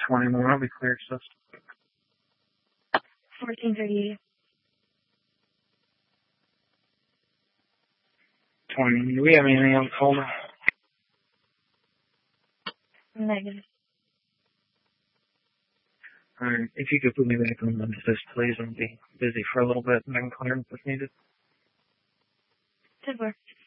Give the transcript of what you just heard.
20 more, I'll be clear, sis. 1438. 20. Do we have anything else hold? Negative. Alright, if you could put me back on the list, please. I'll be busy for a little bit and I can clear up if needed. Good work.